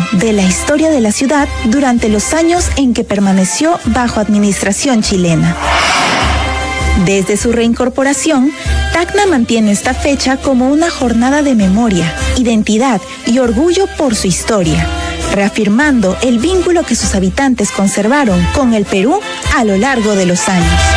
de la historia de la ciudad durante los años en que permaneció bajo administración chilena. Desde su reincorporación, Tacna mantiene esta fecha como una jornada de memoria, identidad y orgullo por su historia, reafirmando el vínculo que sus habitantes conservaron con el Perú a lo largo de los años.